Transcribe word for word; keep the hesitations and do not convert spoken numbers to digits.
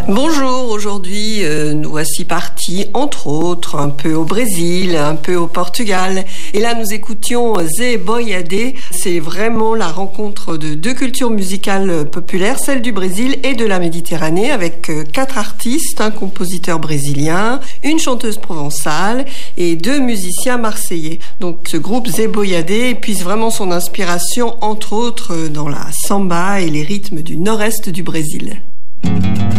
Bonjour, aujourd'hui euh, nous voici partis entre autres un peu au Brésil, un peu au Portugal et là nous écoutions Zé Boiadé. C'est vraiment la rencontre de deux cultures musicales populaires, celle du Brésil et de la Méditerranée, avec euh, quatre artistes, un compositeur brésilien, une chanteuse provençale et deux musiciens marseillais. Donc ce groupe Zé Boiadé puise vraiment son inspiration entre autres dans la samba et les rythmes du nord-est du Brésil.